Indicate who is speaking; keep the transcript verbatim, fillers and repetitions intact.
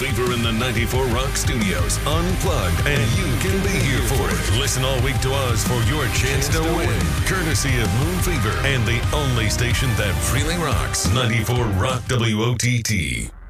Speaker 1: Fever in the ninety-four Rock Studios, unplugged, and you can be here for it. Listen all week to us for your chance to win, courtesy of Moon Fever and the only station that really rocks, ninety-four Rock W O T T.